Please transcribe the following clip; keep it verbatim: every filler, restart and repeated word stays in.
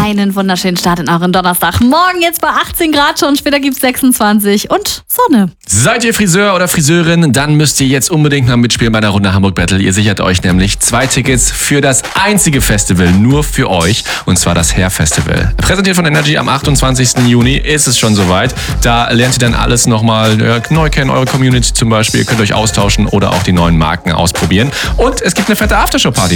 Einen wunderschönen Start in euren Donnerstag. Morgen jetzt bei achtzehn Grad schon, später gibt's sechsundzwanzig und Sonne. Seid ihr Friseur oder Friseurin, dann müsst ihr jetzt unbedingt mal mitspielen bei der Runde Hamburg Battle. Ihr sichert euch nämlich zwei Tickets für das einzige Festival, nur für euch, und zwar das Hair Festival. Präsentiert von Energy am achtundzwanzigsten Juni ist es schon soweit. Da lernt ihr dann alles nochmal äh, neu kennen, eure Community zum Beispiel. Ihr könnt euch austauschen oder auch die neuen Marken ausprobieren. Und es gibt eine fette Aftershow-Party